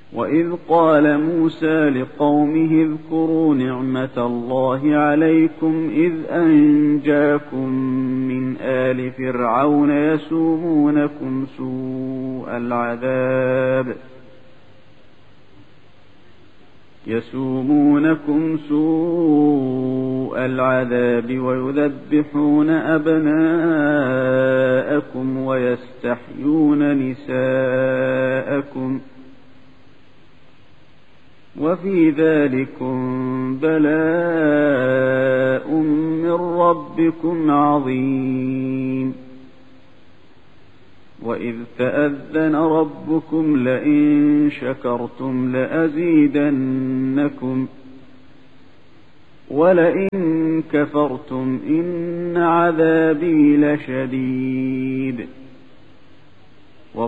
وإذ قال موسى لقومه اذكروا نعمة الله عليكم إذ أنجاكم من آل فرعون يسومونكم سوء العذاب ويذبحون أبناءكم ويستحيون نساءكم وفي ذلكم بلاء من ربكم عظيم. وإذ تأذن ربكم لئن شكرتم لأزيدنكم ولئن كفرتم إن عذابي لشديد.